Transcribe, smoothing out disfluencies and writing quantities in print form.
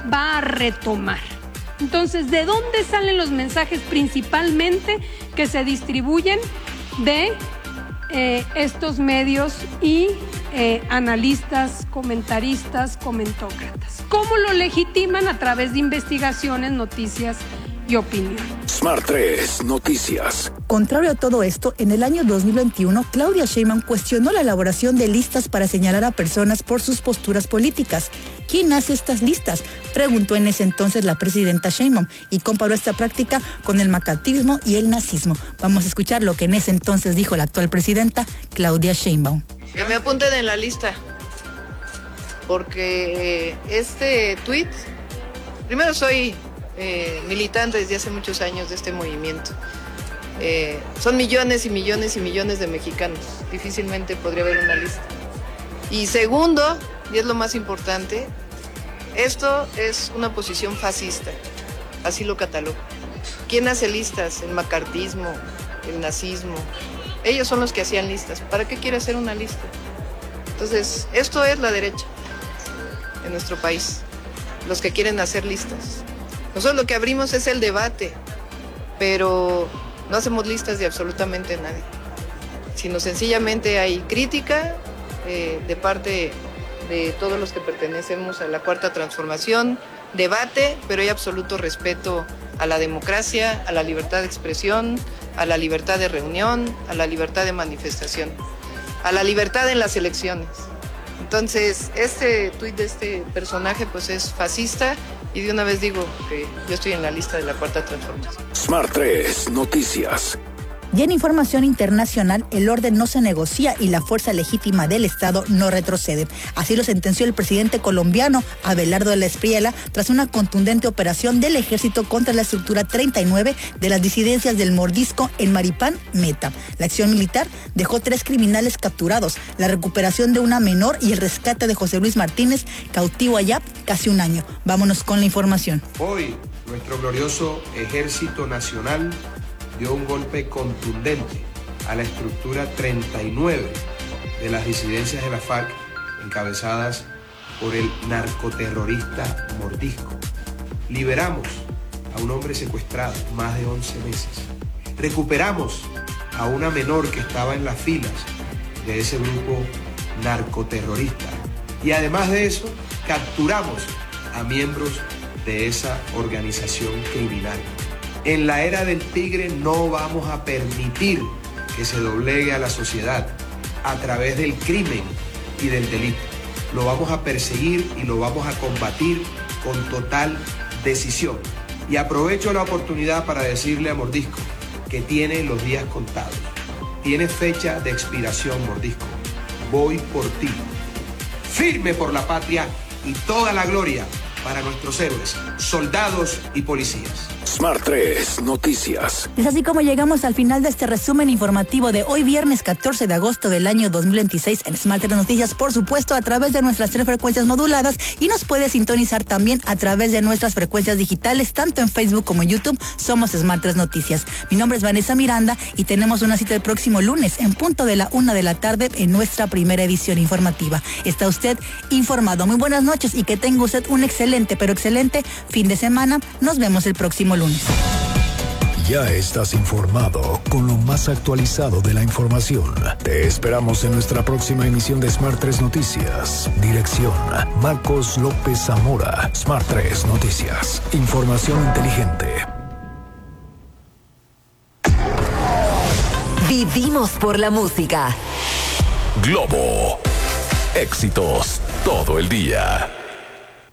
va a retomar. Entonces, ¿de dónde salen los mensajes principalmente que se distribuyen? De estos medios y analistas, comentaristas, comentócratas. ¿Cómo lo legitiman? A través de investigaciones, noticias y opinión. Smart 3 Noticias. Contrario a todo esto, en el año 2021, Claudia Sheinbaum cuestionó la elaboración de listas para señalar a personas por sus posturas políticas. ¿Quién hace estas listas?, preguntó en ese entonces la presidenta Sheinbaum y comparó esta práctica con el macartismo y el nazismo. Vamos a escuchar lo que en ese entonces dijo la actual presidenta Claudia Sheinbaum. Que me apunten en la lista, porque este tuit, primero soy militante desde hace muchos años de este movimiento. Son millones y millones y millones de mexicanos, difícilmente podría haber una lista. Y segundo, y es lo más importante, esto es una posición fascista, así lo catalogo. ¿Quién hace listas? El macartismo, el nazismo. Ellos son los que hacían listas. ¿Para qué quiere hacer una lista? Entonces, esto es la derecha en nuestro país, los que quieren hacer listas. Nosotros lo que abrimos es el debate, pero no hacemos listas de absolutamente nadie, sino sencillamente hay crítica de parte de todos los que pertenecemos a la Cuarta Transformación, debate, pero hay absoluto respeto a la democracia, a la libertad de expresión, a la libertad de reunión, a la libertad de manifestación, a la libertad en las elecciones. Entonces, este tuit de este personaje pues es fascista y de una vez digo que yo estoy en la lista de la Cuarta Transformación. Smart 3 Noticias. Y en información internacional, el orden no se negocia y la fuerza legítima del Estado no retrocede. Así lo sentenció el presidente colombiano Abelardo de la Espriella tras una contundente operación del ejército contra la estructura 39 de las disidencias del Mordisco en Maripán, Meta. La acción militar dejó 3 criminales capturados, la recuperación de una menor y el rescate de José Luis Martínez, cautivo allá casi un año. Vámonos con la información. Hoy, nuestro glorioso Ejército Nacional dio un golpe contundente a la estructura 39 de las disidencias de la FARC encabezadas por el narcoterrorista Mordisco. Liberamos a un hombre secuestrado más de 11 meses. Recuperamos a una menor que estaba en las filas de ese grupo narcoterrorista. Y además de eso, capturamos a miembros de esa organización criminal. En la era del tigre no vamos a permitir que se doblegue a la sociedad a través del crimen y del delito. Lo vamos a perseguir y lo vamos a combatir con total decisión. Y aprovecho la oportunidad para decirle a Mordisco que tiene los días contados. Tiene fecha de expiración, Mordisco. Voy por ti. Firme por la patria y toda la gloria para nuestros héroes, soldados y policías. Smart 3 Noticias. Es así como llegamos al final de este resumen informativo de hoy viernes 14 de agosto del año 2026 en Smart 3 Noticias, por supuesto a través de nuestras 3 frecuencias moduladas, y nos puede sintonizar también a través de nuestras frecuencias digitales, tanto en Facebook como en YouTube. Somos Smart 3 Noticias. Mi nombre es Vanessa Miranda y tenemos una cita el próximo lunes en punto de la 1 de la tarde en nuestra primera edición informativa. Está usted informado. Muy buenas noches y que tenga usted un excelente, pero excelente fin de semana. Nos vemos el próximo lunes. Ya estás informado con lo más actualizado de la información. Te esperamos en nuestra próxima emisión de Smart 3 Noticias. Dirección: Marcos López Zamora. Smart 3 Noticias. Información inteligente. Vivimos por la música. Globo. Éxitos todo el día.